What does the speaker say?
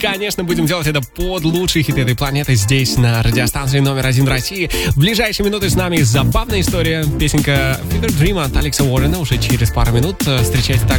конечно, будем делать это под лучшие хиты этой планеты здесь, на радиостанции номер 1 России. В ближайшие минуты с нами забавная история. Песенка Fever Dream от Алекса Уоррена уже через пару минут. Встречайте также